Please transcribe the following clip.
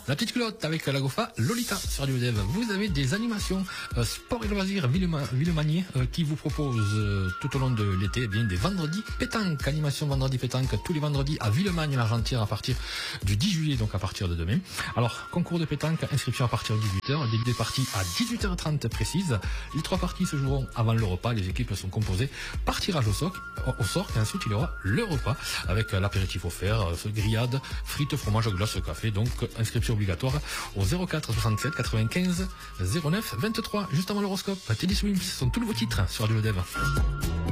La petite culotte avec la Gofa Lolita sur Radio Dev. Vous avez des animations sport et loisirs Villemanier qui vous propose tout au long de l'été bien des vendredis pétanque. Animation vendredi pétanque tous les vendredis à Villemagne-l'Argentière à partir du 10 juillet, donc à partir de demain. Alors, concours de pétanque, inscription à partir de 18h, début des parties à 18h30 précise. Les 3 parties se joueront avant le repas. Les équipes sont composées par tirage au sort et ensuite il y aura le repas avec l'apéritif offert, grillade, frites, fromage, glace, café. Donc, inscription obligatoire au 04 67 95 09 23. Juste avant l'horoscope, Teddy Swims sont tous vos titres sur Radio Dev.